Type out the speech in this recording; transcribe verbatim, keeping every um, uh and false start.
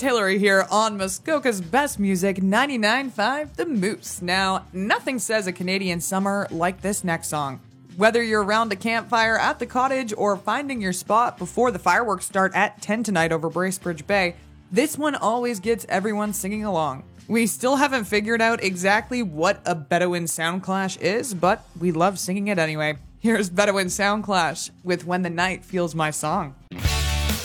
Hillary here on Muskoka's Best Music ninety-nine point five The Moose. Now, nothing says a Canadian summer like this next song. Whether you're around a campfire at the cottage or finding your spot before the fireworks start at ten tonight over Bracebridge Bay, this one always gets everyone singing along. We still haven't figured out exactly what a Bedouin sound clash is, but we love singing it anyway. Here's Bedouin Sound Clash with When the Night Feels My Song.